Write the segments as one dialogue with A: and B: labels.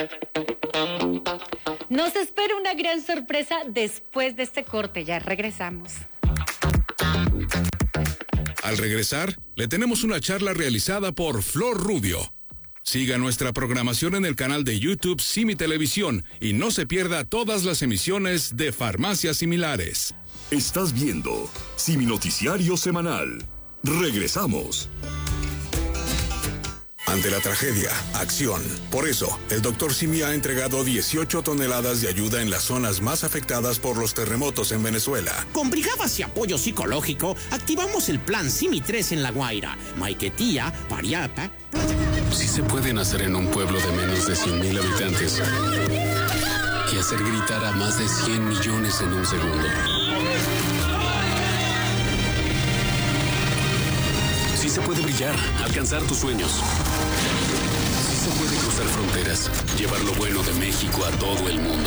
A: Nos espera una gran sorpresa después de este corte. Ya regresamos.
B: Al regresar, le tenemos una charla realizada por Flor Rubio. Siga nuestra programación en el canal de YouTube Simi Televisión y no se pierda todas las emisiones de Farmacias Similares.
C: Estás viendo Simi Noticiario Semanal. Regresamos. Ante la tragedia, acción. Por eso, el Dr. Simi ha entregado 18 toneladas de ayuda en las zonas más afectadas por los terremotos en Venezuela.
D: Con brigadas y apoyo psicológico, activamos el plan Simi 3 en La Guaira, Maiquetía, Pariapa.
E: Sí se puede nacer en un pueblo de menos de 100,000 habitantes y hacer gritar a más de 100 millones en un segundo. Sí se puede brillar, alcanzar tus sueños. Sí se puede cruzar fronteras, llevar lo bueno de México a todo el mundo.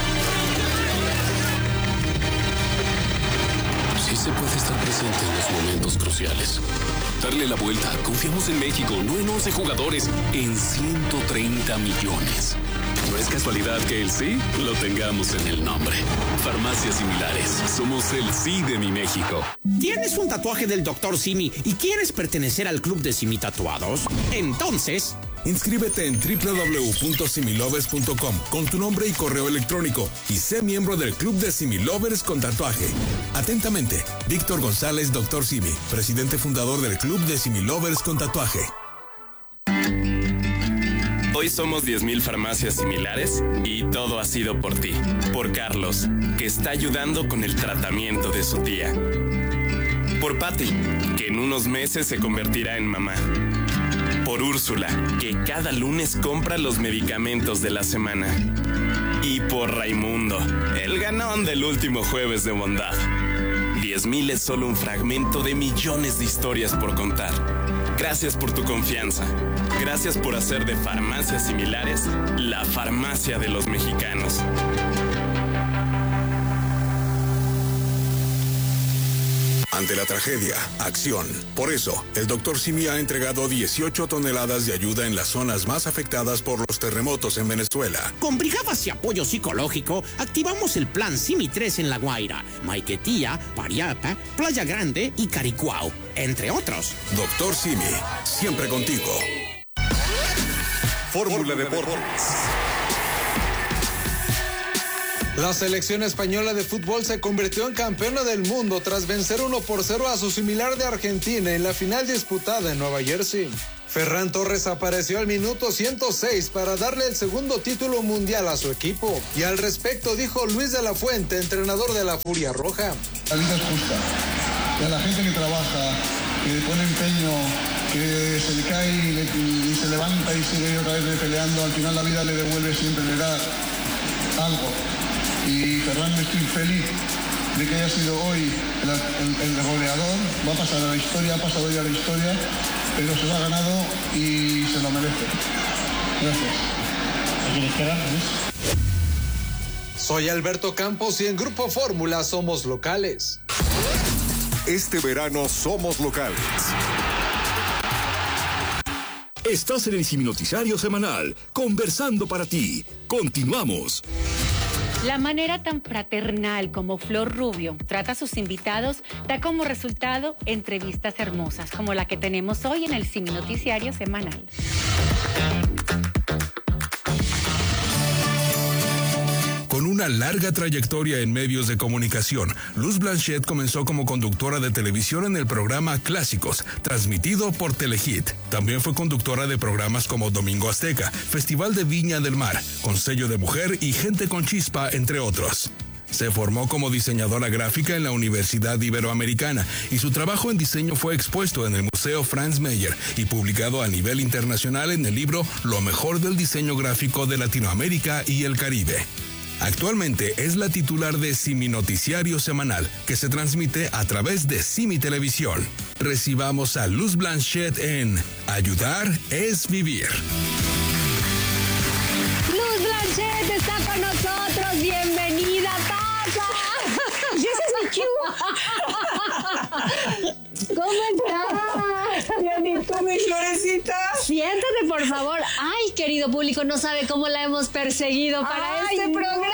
E: Sí se puede estar presente en los momentos cruciales. Darle la vuelta. Confiamos en México, no en 11 jugadores, en 130 millones. No es casualidad que el sí lo tengamos en el nombre. Farmacias Similares. Somos el sí de mi México.
D: ¿Tienes un tatuaje del Dr. Simi y quieres pertenecer al club de Simi Tatuados? Entonces,
C: inscríbete en www.similovers.com con tu nombre y correo electrónico y sé miembro del club de Similovers con tatuaje. Atentamente, Víctor González, Dr. Simi, presidente fundador del club de Similovers con tatuaje.
F: Hoy somos 10,000 farmacias similares y todo ha sido por ti. Por Carlos, que está ayudando con el tratamiento de su tía. Por Patty, que en unos meses se convertirá en mamá. Por Úrsula, que cada lunes compra los medicamentos de la semana. Y por Raimundo, el ganón del último jueves de bondad. 10,000 es solo un fragmento de millones de historias por contar. Gracias por tu confianza. Gracias por hacer de Farmacias Similares la farmacia de los mexicanos.
C: Ante la tragedia, acción. Por eso, el Dr. Simi ha entregado 18 toneladas de ayuda en las zonas más afectadas por los terremotos en Venezuela.
D: Con brigadas y apoyo psicológico, activamos el plan Simi 3 en La Guaira, Maiquetía, Pariapa, Playa Grande y Caricuao, entre otros.
C: Dr. Simi, siempre contigo. Fórmula Deportes.
G: La selección española de fútbol se convirtió en campeona del mundo tras vencer 1-0 a su similar de Argentina en la final disputada en Nueva Jersey. Ferran Torres apareció al minuto 106 para darle el segundo título mundial a su equipo. Y al respecto dijo Luis de la Fuente, entrenador de la Furia Roja.
H: La vida es justa. Y a la gente que trabaja, que pone empeño, que se le cae y se levanta y sigue otra vez peleando, al final la vida le devuelve, siempre le da algo. Y Ferran, estoy feliz de que haya sido hoy el goleador. Va a pasar a la historia, ha pasado ya a la historia, pero se lo ha ganado y se lo merece. Gracias.
G: Soy Alberto Campos y en Grupo Fórmula somos locales.
C: Este verano somos locales. Estás en el Simi Noticiario Semanal, conversando para ti. Continuamos.
A: La manera tan fraternal como Flor Rubio trata a sus invitados da como resultado entrevistas hermosas, como la que tenemos hoy en el Simi Noticiario Semanal.
B: Con una larga trayectoria en medios de comunicación, Luz Blanchet comenzó como conductora de televisión en el programa Clásicos, transmitido por Telehit. También fue conductora de programas como Domingo Azteca, Festival de Viña del Mar, Con Sello de Mujer y Gente con Chispa, entre otros. Se formó como diseñadora gráfica en la Universidad Iberoamericana y su trabajo en diseño fue expuesto en el Museo Franz Mayer y publicado a nivel internacional en el libro Lo mejor del diseño gráfico de Latinoamérica y el Caribe. Actualmente es la titular de Simi Noticiario Semanal, que se transmite a través de Simi Televisión. Recibamos a Luz Blanchet en Ayudar es Vivir.
A: Luz Blanchet está con nosotros. Bienvenida, Tata.
I: Y ese es mi cue.
A: ¿Cómo estás?
I: Bien, ¿y tú, mi Florecita?
J: Siéntate, por favor. Ay, querido público, no sabe cómo la hemos perseguido para este programa.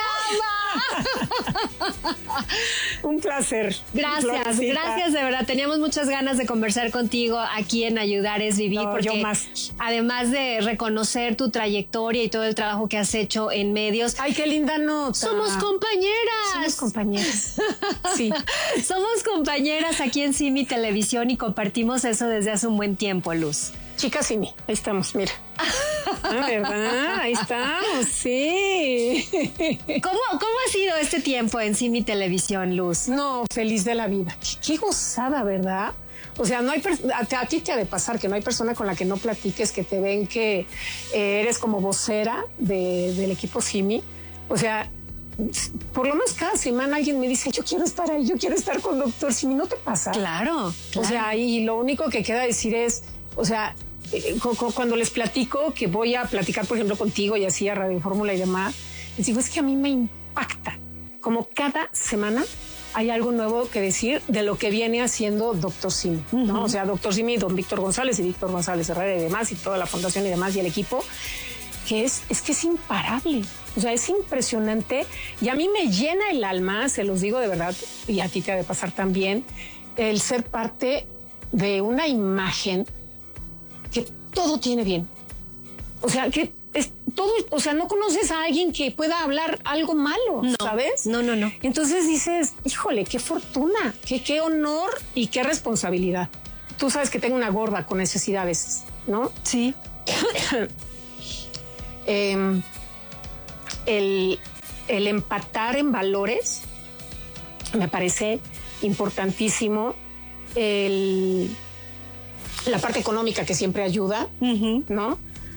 I: Un placer.
J: Gracias, gracias de verdad. Teníamos muchas ganas de conversar contigo aquí en Ayudar es Vivir, porque
I: yo más.
J: Además de reconocer tu trayectoria y todo el trabajo que has hecho en medios.
I: Ay, qué linda nota.
J: Somos compañeras.
I: Somos compañeras. Sí.
J: Somos compañeras aquí en Simi Televisión y compartimos eso desde hace un buen tiempo, Luz.
I: Chicas Simi, ahí estamos, mira. ¿Verdad? Ahí estamos, sí.
J: ¿Cómo ha sido este tiempo en Simi Televisión, Luz?
I: No, feliz de la vida. Qué gozada, ¿verdad? O sea, no hay a ti te ha de pasar que no hay persona con la que no platiques, que te ven que eres como vocera del equipo Simi. O sea, por lo menos cada semana alguien me dice, yo quiero estar ahí, yo quiero estar con Doctor Simi. ¿No te pasa?
J: Claro.
I: O sea, y lo único que queda decir es, o sea, cuando les platico que voy a platicar, por ejemplo, contigo y así a Radio Fórmula y demás, les digo, es que a mí me impacta como cada semana hay algo nuevo que decir de lo que viene haciendo Doctor Simi, ¿no? O sea, Doctor Simi, don Víctor González y Víctor González Herrera y demás, y toda la fundación y demás, y el equipo, que es que es imparable. O sea, es impresionante. Y a mí me llena el alma, se los digo de verdad, y a ti te ha de pasar también, el ser parte de una imagen que todo tiene bien. O sea, que es todo, o sea, no conoces a alguien que pueda hablar algo malo,
J: no,
I: ¿sabes?
J: No.
I: Entonces dices, híjole, qué fortuna, qué honor y qué responsabilidad. Tú sabes que tengo una gorda con necesidades, ¿no?
J: Sí.
I: El empatar en valores me parece importantísimo. La parte económica que siempre ayuda, ¿no?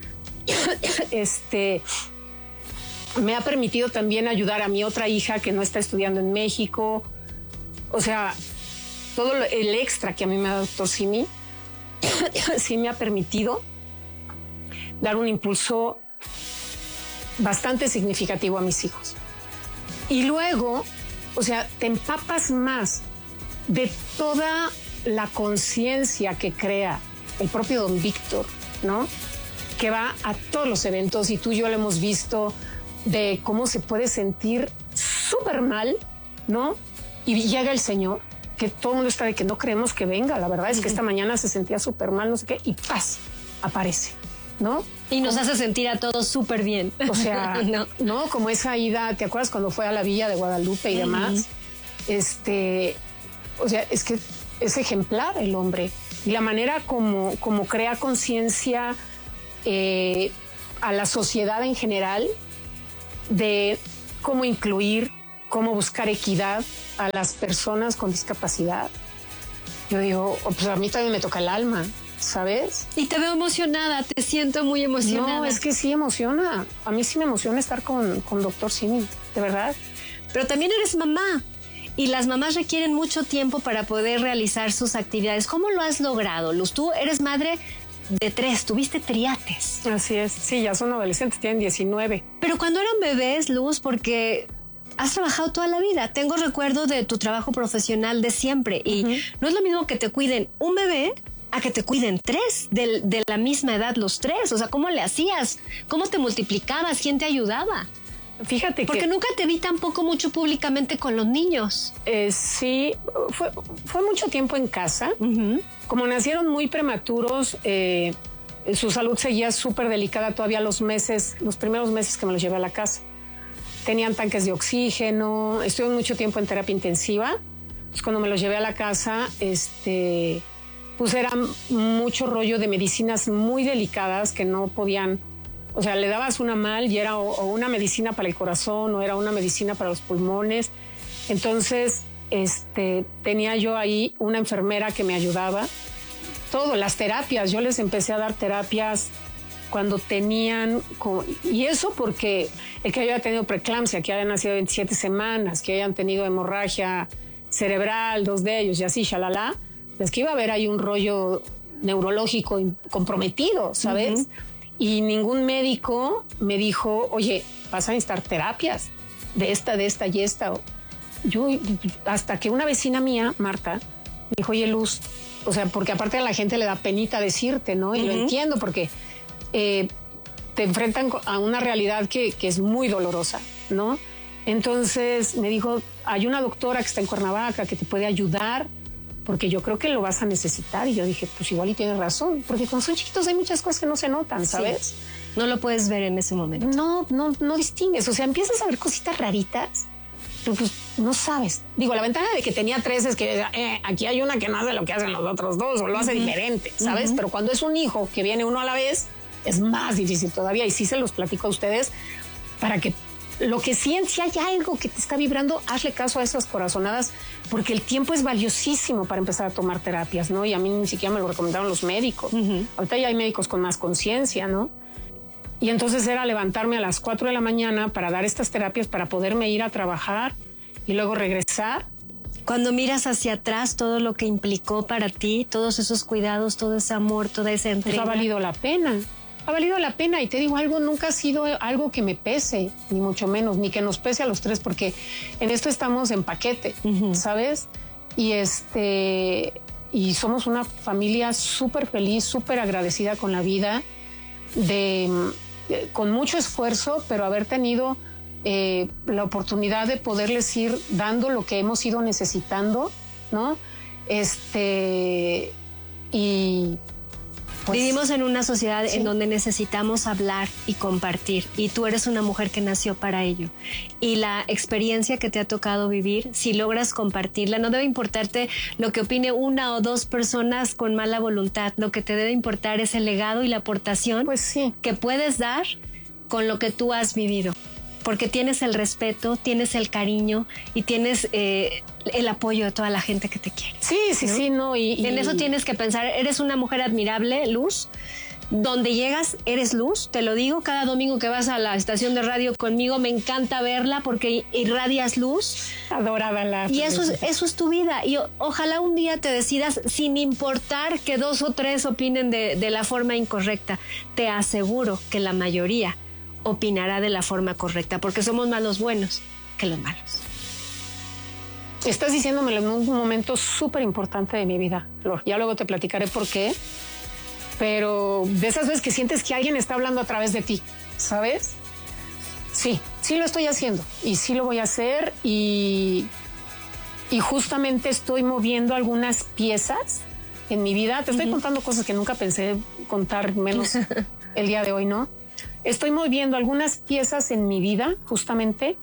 I: Me ha permitido también ayudar a mi otra hija que no está estudiando en México. O sea, todo el extra que a mí me da Doctor Simi sí me ha permitido dar un impulso bastante significativo a mis hijos. Y luego, o sea, te empapas más de toda la conciencia que crea el propio don Víctor, ¿no? Que va a todos los eventos y tú y yo lo hemos visto de cómo se puede sentir súper mal, ¿no? Y llega el Señor, que todo el mundo está de que no creemos que venga. La verdad es que esta mañana se sentía súper mal, no sé qué, y ¡paz! Aparece, ¿no?
J: Y nos hace sentir a todos súper bien.
I: O sea, no, como esa ida, ¿te acuerdas cuando fue a la Villa de Guadalupe y demás? O sea, es que es ejemplar el hombre. Y la manera como crea conciencia a la sociedad en general de cómo incluir, cómo buscar equidad a las personas con discapacidad. Yo digo, pues a mí también me toca el alma, ¿sabes?
J: Y te veo emocionada, te siento muy emocionada.
I: No, es que sí emociona. A mí sí me emociona estar con Doctor Simi, de verdad.
J: Pero también eres mamá. Y las mamás requieren mucho tiempo para poder realizar sus actividades. ¿Cómo lo has logrado, Luz? Tú eres madre de 3, tuviste triates.
I: Así es, sí, ya son adolescentes, tienen 19.
J: Pero cuando eran bebés, Luz, porque has trabajado toda la vida. Tengo recuerdo de tu trabajo profesional de siempre. Y no es lo mismo que te cuiden un bebé a que te cuiden 3 de la misma edad los 3. O sea, ¿cómo le hacías? ¿Cómo te multiplicabas? ¿Quién te ayudaba?
I: Fíjate
J: porque nunca te vi tampoco mucho públicamente con los niños.
I: Sí, fue mucho tiempo en casa. Como nacieron muy prematuros, su salud seguía súper delicada todavía los primeros meses que me los llevé a la casa. Tenían tanques de oxígeno, estuve mucho tiempo en terapia intensiva. Pues cuando me los llevé a la casa, pues era mucho rollo de medicinas muy delicadas que no podían. O sea, le dabas una mal y era o una medicina para el corazón o era una medicina para los pulmones. Entonces, tenía yo ahí una enfermera que me ayudaba. Todo, las terapias. Yo les empecé a dar terapias cuando tenían... Y eso porque el que haya tenido preeclampsia, que hayan nacido 27 semanas, que hayan tenido hemorragia cerebral, 2 de ellos y así, shalala, es que iba a haber ahí un rollo neurológico comprometido, ¿sabes? Y ningún médico me dijo, oye, vas a necesitar terapias de esta y esta. Yo, hasta que una vecina mía, Marta, Me dijo, oye, Luz, o sea, porque aparte a la gente le da penita decirte, ¿no? Y lo entiendo porque te enfrentan a una realidad que es muy dolorosa, ¿no? Entonces me dijo, hay una doctora que está en Cuernavaca que te puede ayudar porque yo creo que lo vas a necesitar. Y yo dije, pues igual y tienes razón, porque cuando son chiquitos hay muchas cosas que no se notan, ¿sabes?
J: Sí. No lo puedes ver en ese momento.
I: No distingues, o sea, empiezas a ver cositas raritas, pero pues no sabes. Digo, la ventaja de que tenía 3 es que aquí hay una que no hace lo que hacen los otros 2 o lo hace diferente, ¿sabes? Pero cuando es un hijo que viene uno a la vez, es más difícil todavía. Y sí se los platico a ustedes para que lo que si hay algo que te está vibrando, hazle caso a esas corazonadas, porque el tiempo es valiosísimo para empezar a tomar terapias, ¿no? Y a mí ni siquiera me lo recomendaron los médicos. Ahorita ya hay médicos con más conciencia, ¿no? Y entonces era levantarme a las 4 de la mañana para dar estas terapias, para poderme ir a trabajar y luego regresar.
J: Cuando miras hacia atrás todo lo que implicó para ti, todos esos cuidados, todo ese amor, toda esa entrega.
I: Pues ha valido la pena. Ha valido la pena, y te digo algo, nunca ha sido algo que me pese, ni mucho menos, ni que nos pese a los 3, porque en esto estamos en paquete, ¿sabes? Y y somos una familia súper feliz, súper agradecida con la vida, con mucho esfuerzo, pero haber tenido la oportunidad de poderles ir dando lo que hemos ido necesitando, ¿no? Y pues,
J: vivimos en una sociedad en donde necesitamos hablar y compartir, y tú eres una mujer que nació para ello. Y la experiencia que te ha tocado vivir, si logras compartirla, no debe importarte lo que opine 1 o 2 personas con mala voluntad. Lo que te debe importar es el legado y la aportación que puedes dar con lo que tú has vivido. Porque tienes el respeto, tienes el cariño y tienes el apoyo de toda la gente que te quiere.
I: Sí, ¿no?
J: Y en eso tienes que pensar. Eres una mujer admirable, Luz. Donde llegas, eres luz. Te lo digo, cada domingo que vas a la estación de radio conmigo, me encanta verla porque irradias luz.
I: Adorada la.
J: Y eso es tu vida. Y ojalá un día te decidas, sin importar que 2 o 3 opinen de la forma incorrecta. Te aseguro que la mayoría opinará de la forma correcta, porque somos más los buenos que los malos.
I: Estás diciéndomelo en un momento súper importante de mi vida, Flor. Ya luego te platicaré por qué, pero de esas veces que sientes que alguien está hablando a través de ti, ¿sabes? Sí lo estoy haciendo y sí lo voy a hacer, y justamente estoy moviendo algunas piezas en mi vida. Te estoy contando cosas que nunca pensé contar, menos el día de hoy, ¿no? Estoy moviendo algunas piezas en mi vida justamente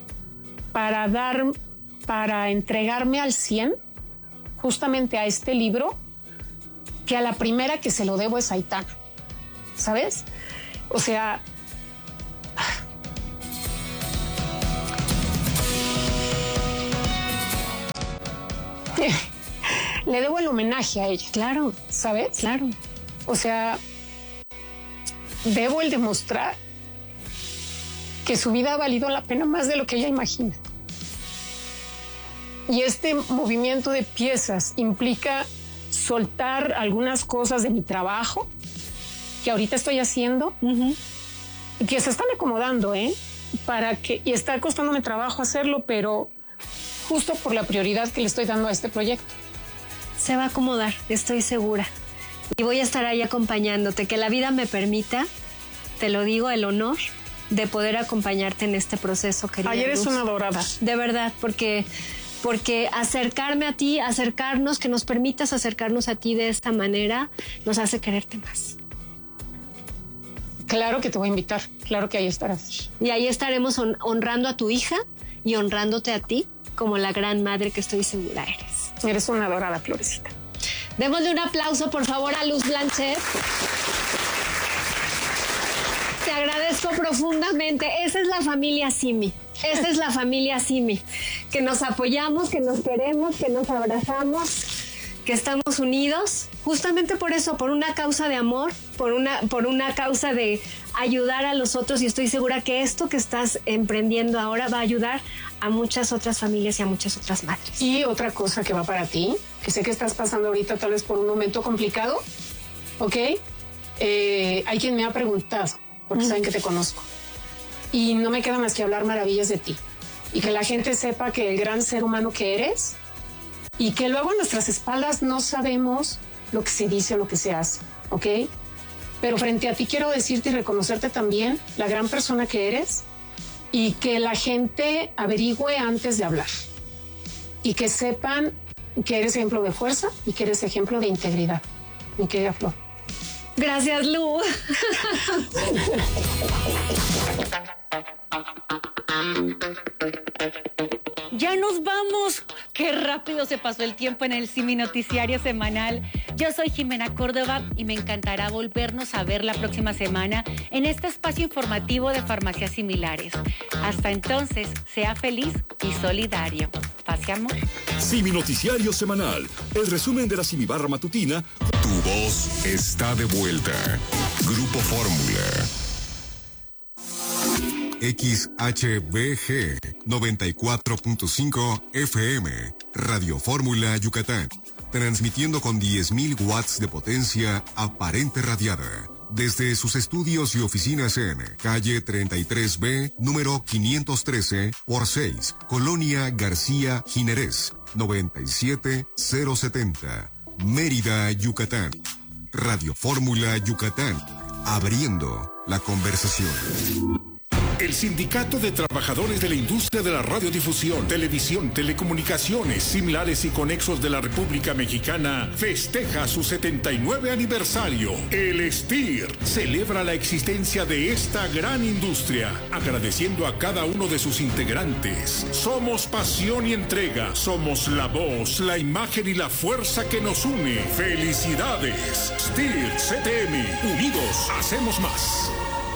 I: para entregarme al 100 justamente a este libro, que a la primera que se lo debo es a Aitana, ¿sabes? O sea, le debo el homenaje a ella.
J: Claro.
I: ¿Sabes?
J: Claro.
I: O sea, debo el demostrar que su vida ha valido la pena más de lo que ella imagina. Y este movimiento de piezas implica soltar algunas cosas de mi trabajo que ahorita estoy haciendo y que se están acomodando, y está costándome trabajo hacerlo, pero justo por la prioridad que le estoy dando a este proyecto.
J: Se va a acomodar, estoy segura. Y voy a estar ahí acompañándote. Que la vida me permita, te lo digo, el honor de poder acompañarte en este proceso, querida
I: Ayer
J: Luz.
I: es una dorada.
J: De verdad, porque acercarme a ti, que nos permitas acercarnos a ti de esta manera, nos hace quererte más.
I: Claro que te voy a invitar, claro que ahí estarás.
J: Y ahí estaremos honrando a tu hija y honrándote a ti como la gran madre que estoy segura eres.
I: Eres una adorada, Florecita.
J: Démosle un aplauso, por favor, a Luz Blanchet. Te agradezco profundamente. Esa es la familia Simi. Esa es la familia Simi. Que nos apoyamos, que nos queremos, que nos abrazamos, que estamos unidos. Justamente por eso, por una causa de amor, por una causa de ayudar a los otros. Y estoy segura que esto que estás emprendiendo ahora va a ayudar a muchas otras familias y a muchas otras madres.
I: Y otra cosa que va para ti, que sé que estás pasando ahorita tal vez por un momento complicado, ¿ok? Hay quien me ha preguntado, porque saben que te conozco, y no me queda más que hablar maravillas de ti, y que la gente sepa que el gran ser humano que eres y que luego a nuestras espaldas no sabemos lo que se dice o lo que se hace, ¿ok? Pero frente a ti quiero decirte y reconocerte también la gran persona que eres y que la gente averigüe antes de hablar y que sepan que eres ejemplo de fuerza y que eres ejemplo de integridad, mi querida Flor.
J: Gracias, Lu.
A: Ya nos vamos. Qué rápido se pasó el tiempo en el Simi Noticiario Semanal. Yo soy Jimena Córdoba y me encantará volvernos a ver la próxima semana en este espacio informativo de Farmacias Similares. Hasta entonces, sea feliz y solidario. Paz y amor.
K: Simi Noticiario Semanal, el resumen de la Simibarra matutina.
C: Tu voz está de vuelta. Grupo Fórmula. XHBG 94.5 FM, Radio Fórmula Yucatán, transmitiendo con 10.000 watts de potencia aparente radiada, desde sus estudios y oficinas en calle 33B, número 513 por 6, Colonia García Jiménez, 97070, Mérida, Yucatán. Radio Fórmula Yucatán, abriendo la conversación.
L: El Sindicato de Trabajadores de la Industria de la Radiodifusión, Televisión, Telecomunicaciones, Similares y Conexos de la República Mexicana festeja su 79 aniversario. El STIR celebra la existencia de esta gran industria, agradeciendo a cada uno de sus integrantes. Somos pasión y entrega, somos la voz, la imagen y la fuerza que nos une. ¡Felicidades! STIR CTM, unidos hacemos más.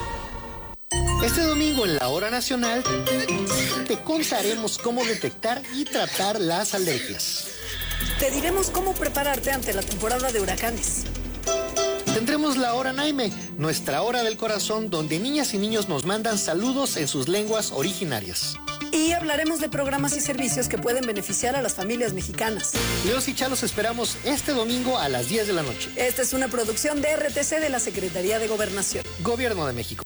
M: Este domingo en la Hora Nacional te contaremos cómo detectar y tratar las alergias.
N: Te diremos cómo prepararte ante la temporada de huracanes.
M: Tendremos la Hora Naime, nuestra hora del corazón, donde niñas y niños nos mandan saludos en sus lenguas originarias.
N: Y hablaremos de programas y servicios que pueden beneficiar a las familias mexicanas.
M: Leos y Chalos esperamos este domingo a las 10 de la noche.
N: Esta es una producción de RTC de la Secretaría de Gobernación.
M: Gobierno de México.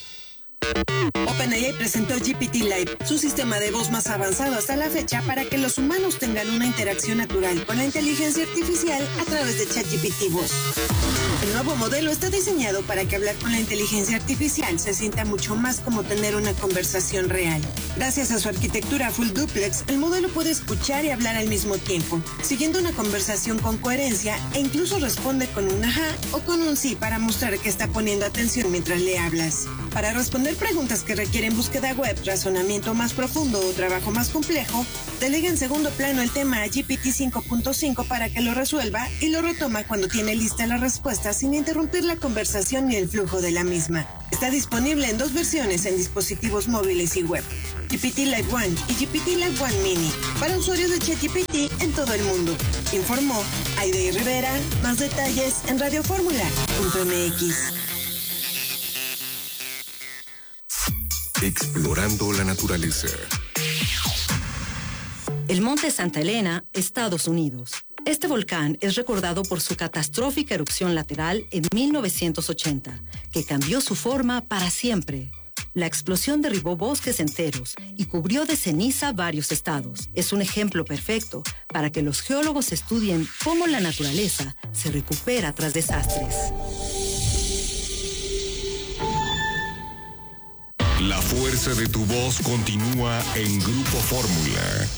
O: OpenAI presentó GPT-Live, su sistema de voz más avanzado hasta la fecha para que los humanos tengan una interacción natural con la inteligencia artificial a través de ChatGPT Voz. El nuevo modelo está diseñado para que hablar con la inteligencia artificial se sienta mucho más como tener una conversación real. Gracias a su arquitectura full duplex, el modelo puede escuchar y hablar al mismo tiempo, siguiendo una conversación con coherencia e incluso responde con un ajá o con un sí para mostrar que está poniendo atención mientras le hablas. Para responder preguntas que requieren búsqueda web, razonamiento más profundo o trabajo más complejo, delega en segundo plano el tema a GPT 5.5 para que lo resuelva y lo retoma cuando tiene lista la respuesta sin interrumpir la conversación ni el flujo de la misma. Está disponible en 2 versiones en dispositivos móviles y web, GPT Live One y GPT Live One Mini, para usuarios de ChatGPT en todo el mundo. Informó Aide Rivera. Más detalles en radioformula.mx.
C: Explorando la naturaleza.
P: El Monte Santa Elena, Estados Unidos. Este volcán es recordado por su catastrófica erupción lateral en 1980, que cambió su forma para siempre. La explosión derribó bosques enteros y cubrió de ceniza varios estados. Es un ejemplo perfecto para que los geólogos estudien cómo la naturaleza se recupera tras desastres.
C: La fuerza de tu voz continúa en Grupo Fórmula.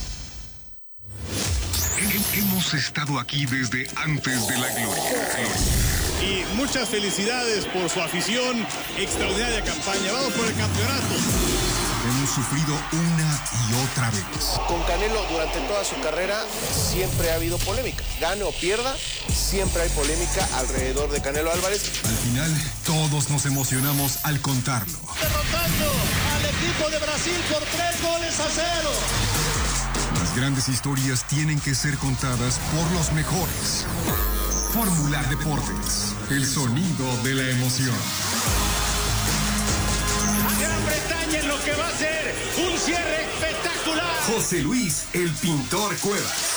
C: Hemos estado aquí desde antes de la gloria.
Q: Y muchas felicidades por su afición, extraordinaria campaña. Vamos por el campeonato.
C: Hemos sufrido una y otra vez.
R: Con Canelo durante toda su carrera siempre ha habido polémica. Gane o pierda, siempre hay polémica alrededor de Canelo Álvarez.
C: Al final, todos nos emocionamos al contarlo.
Q: Derrotando al equipo de Brasil por 3-0.
C: Las grandes historias tienen que ser contadas por los mejores. Fórmula Deportes, el sonido de la emoción.
Q: Gran Bretaña en lo que va a ser un cierre espectacular.
C: José Luis, el pintor Cuevas.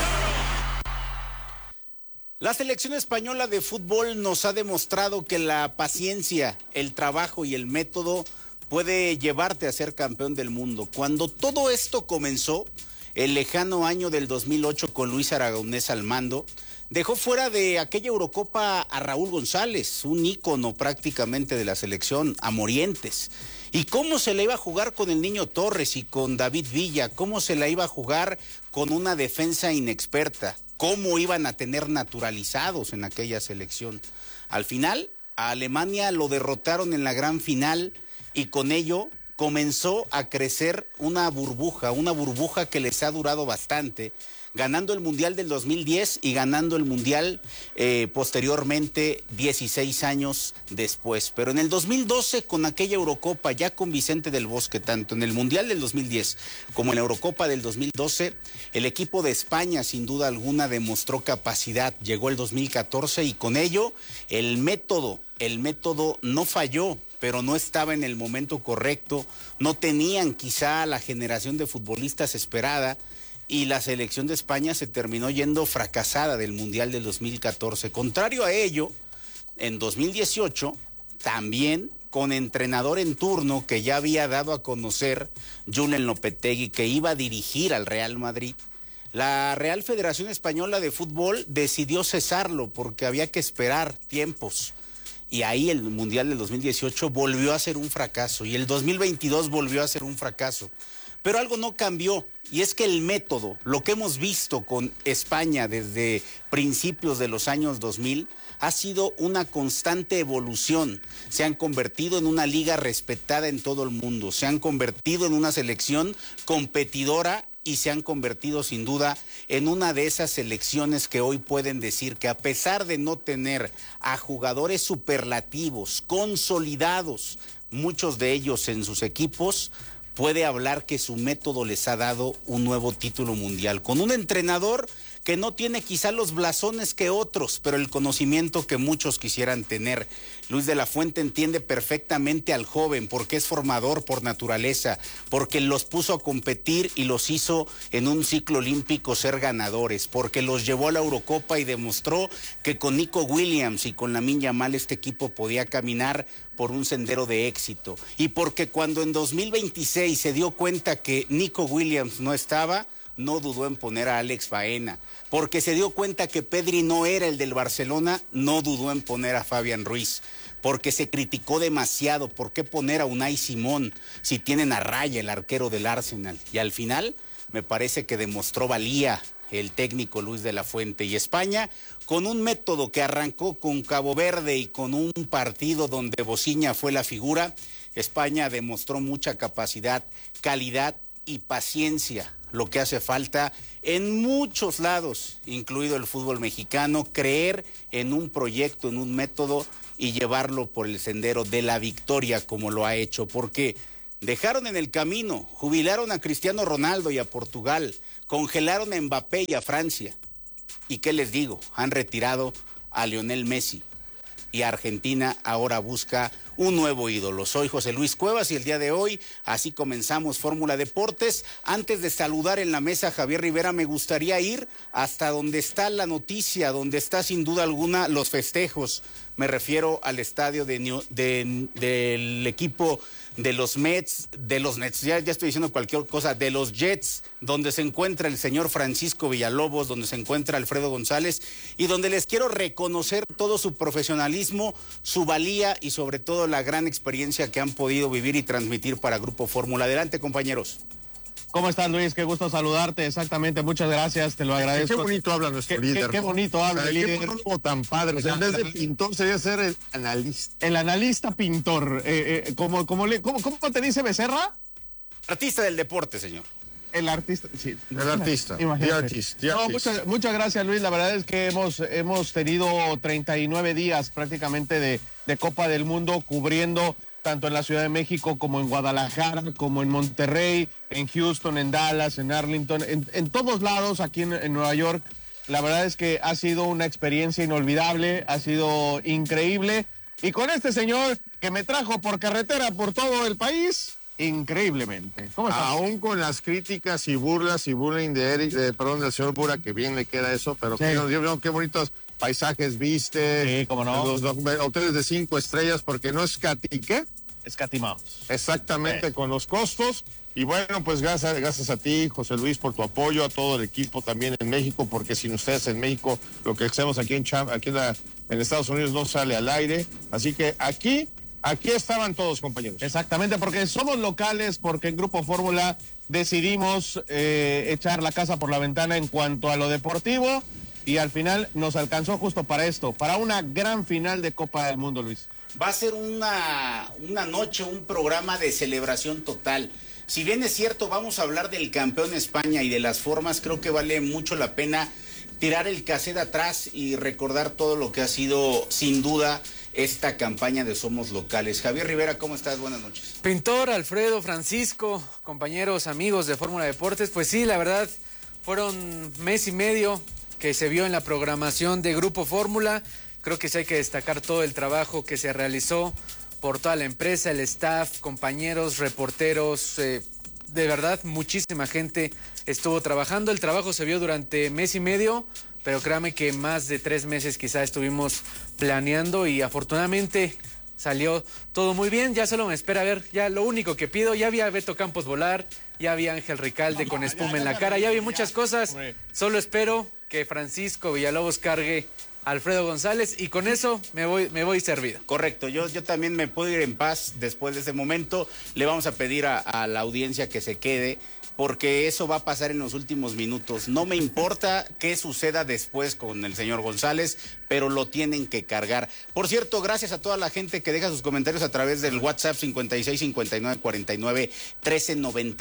S: La selección española de fútbol nos ha demostrado que la paciencia, el trabajo y el método puede llevarte a ser campeón del mundo. Cuando todo esto comenzó, el lejano año del 2008 con Luis Aragonés al mando, dejó fuera de aquella Eurocopa a Raúl González, un ícono prácticamente de la selección, a Morientes. ¿Y cómo se la iba a jugar con el Niño Torres y con David Villa? ¿Cómo se la iba a jugar con una defensa inexperta? ¿Cómo iban a tener naturalizados en aquella selección? Al final, a Alemania lo derrotaron en la gran final y con ello comenzó a crecer una burbuja que les ha durado bastante, ganando el Mundial del 2010 y ganando el Mundial posteriormente 16 años después. Pero en el 2012, con aquella Eurocopa, ya con Vicente del Bosque, tanto en el Mundial del 2010 como en la Eurocopa del 2012, el equipo de España sin duda alguna demostró capacidad. Llegó el 2014 y con ello el método no falló, pero no estaba en el momento correcto, no tenían quizá la generación de futbolistas esperada, y la selección de España se terminó yendo fracasada del Mundial del 2014. Contrario a ello, en 2018, también con entrenador en turno que ya había dado a conocer Julen Lopetegui, que iba a dirigir al Real Madrid, la Real Federación Española de Fútbol decidió cesarlo porque había que esperar tiempos. Y ahí el Mundial del 2018 volvió a ser un fracaso y el 2022 volvió a ser un fracaso. Pero algo no cambió, y es que el método, lo que hemos visto con España desde principios de los años 2000, ha sido una constante evolución. Se han convertido en una liga respetada en todo el mundo, se han convertido en una selección competidora y se han convertido sin duda en una de esas selecciones que hoy pueden decir que a pesar de no tener a jugadores superlativos, consolidados, muchos de ellos en sus equipos, puede hablar que su método les ha dado un nuevo título mundial, con un entrenador que no tiene quizá los blasones que otros, pero el conocimiento que muchos quisieran tener. Luis de la Fuente entiende perfectamente al joven porque es formador por naturaleza, porque los puso a competir y los hizo en un ciclo olímpico ser ganadores, porque los llevó a la Eurocopa y demostró que con Nico Williams y con Lamine Yamal este equipo podía caminar por un sendero de éxito, y porque cuando en 2026 se dio cuenta que Nico Williams no estaba, no dudó en poner a Alex Baena, porque se dio cuenta que Pedri no era el del Barcelona, no dudó en poner a Fabián Ruiz, porque se criticó demasiado, ¿por qué poner a Unai Simón si tienen a Raya, el arquero del Arsenal? Y al final me parece que demostró valía el técnico Luis de la Fuente, y España, con un método que arrancó con Cabo Verde y con un partido donde Bociña fue la figura, España demostró mucha capacidad, calidad y paciencia, lo que hace falta en muchos lados, incluido el fútbol mexicano, creer en un proyecto, en un método y llevarlo por el sendero de la victoria como lo ha hecho, porque dejaron en el camino, jubilaron a Cristiano Ronaldo y a Portugal, congelaron a Mbappé y a Francia. ¿Y qué les digo? Han retirado a Lionel Messi y Argentina ahora busca un nuevo ídolo. Soy José Luis Cuevas y el día de hoy así comenzamos Fórmula Deportes. Antes de saludar en la mesa a Javier Rivera, me gustaría ir hasta donde está la noticia, donde está sin duda alguna los festejos. Me refiero al estadio del equipo de los Mets, ya estoy diciendo cualquier cosa, de los Jets, donde se encuentra el señor Francisco Villalobos, donde se encuentra Alfredo González, y donde les quiero reconocer todo su profesionalismo, su valía y sobre todo la gran experiencia que han podido vivir y transmitir para Grupo Fórmula. Adelante, compañeros.
T: ¿Cómo estás, Luis? Qué gusto saludarte. Exactamente, muchas gracias, te lo agradezco.
U: Qué bonito habla nuestro líder.
T: Qué bonito habla el líder.
U: Qué tan padre. O sea, en vez de pintor sería ser el analista.
T: El analista pintor. ¿Cómo te dice Becerra?
S: Artista del deporte, señor.
T: El artista, sí.
U: El artista.
T: Imagínate. No, muchas gracias, Luis. La verdad es que hemos tenido 39 días prácticamente de Copa del Mundo cubriendo tanto en la Ciudad de México como en Guadalajara, como en Monterrey, en Houston, en Dallas, en Arlington, en todos lados aquí en Nueva York. La verdad es que ha sido una experiencia inolvidable, ha sido increíble. Y con este señor que me trajo por carretera por todo el país, increíblemente.
U: ¿Cómo estás? Aún con las críticas y burlas y bullying del señor Bura, que bien le queda eso, pero sí. Qué bonitos paisajes viste.
T: Sí, cómo no.
U: Los hoteles de 5 estrellas, porque no escatiqué
T: escatimamos.
U: Exactamente, con los costos. Y bueno, pues gracias a ti, José Luis, por tu apoyo, a todo el equipo también en México, porque sin ustedes en México, lo que hacemos aquí en Estados Unidos no sale al aire. Así que aquí estaban todos, compañeros.
T: Exactamente, porque somos locales, porque en Grupo Fórmula decidimos echar la casa por la ventana en cuanto a lo deportivo, y al final nos alcanzó justo para esto, para una gran final de Copa del Mundo, Luis.
S: Va a ser una noche, un programa de celebración total. Si bien es cierto, vamos a hablar del campeón España y de las formas, creo que vale mucho la pena tirar el cassette atrás y recordar todo lo que ha sido, sin duda, esta campaña de Somos Locales. Javier Rivera, ¿cómo estás? Buenas noches.
E: Pintor, Alfredo, Francisco, compañeros, amigos de Fórmula Deportes, pues sí, la verdad, fueron mes y medio que se vio en la programación de Grupo Fórmula. Creo que sí hay que destacar todo el trabajo que se realizó por toda la empresa, el staff, compañeros, reporteros, de verdad muchísima gente estuvo trabajando. El trabajo se vio durante mes y medio, pero créame que más de 3 meses quizá estuvimos planeando y afortunadamente salió todo muy bien. Ya solo me espera ver, ya lo único que pido, ya vi a Beto Campos volar, ya vi a Ángel Ricalde con espuma en la cara, ya vi muchas cosas, solo espero que Francisco Villalobos cargue Alfredo González y con eso me voy servido.
S: Correcto, yo también me puedo ir en paz después de ese momento. Le vamos a pedir a la audiencia que se quede, porque eso va a pasar en los últimos minutos. No me importa qué suceda después con el señor González, pero lo tienen que cargar. Por cierto, gracias a toda la gente que deja sus comentarios a través del WhatsApp 56 59 49 13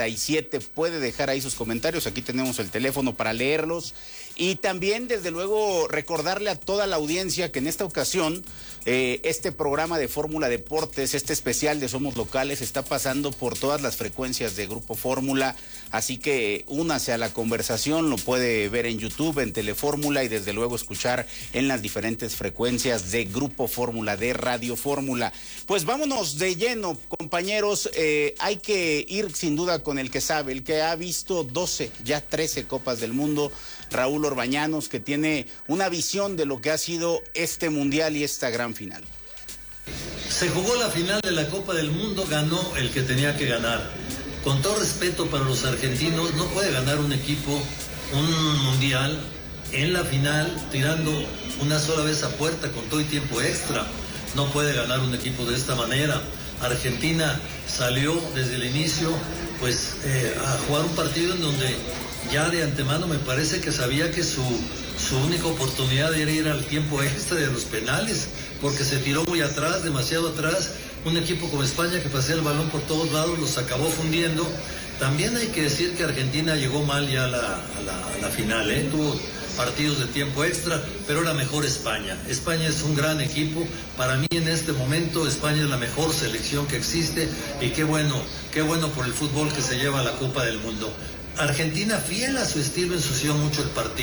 S: 97. Puede dejar ahí sus comentarios, aquí tenemos el teléfono para leerlos. Y también, desde luego, recordarle a toda la audiencia que en esta ocasión este programa de Fórmula Deportes, este especial de Somos Locales, está pasando por todas las frecuencias de Grupo Fórmula, así que únase a la conversación, lo puede ver en YouTube, en Telefórmula y desde luego escuchar en las diferentes frecuencias de Grupo Fórmula, de Radio Fórmula. Pues vámonos de lleno, compañeros, hay que ir sin duda con el que sabe, el que ha visto 12, ya 13 Copas del Mundo, Raúl Orbañanos, que tiene una visión de lo que ha sido este Mundial y esta gran final.
V: Se jugó la final de la Copa del Mundo, ganó el que tenía que ganar. Con todo respeto para los argentinos, no puede ganar un equipo un Mundial en la final tirando una sola vez a puerta con todo y tiempo extra. No puede ganar un equipo de esta manera. Argentina salió desde el inicio pues a jugar un partido en donde ya de antemano me parece que sabía que su única oportunidad era ir al tiempo extra de los penales, porque se tiró muy atrás, demasiado atrás. Un equipo como España que pasea el balón por todos lados los acabó fundiendo. También hay que decir que Argentina llegó mal ya a la final, tuvo partidos de tiempo extra, pero era mejor España. España es un gran equipo. Para mí en este momento España es la mejor selección que existe y qué bueno por el fútbol que se lleva a la Copa del Mundo. Argentina, fiel a su estilo, ensució mucho el partido.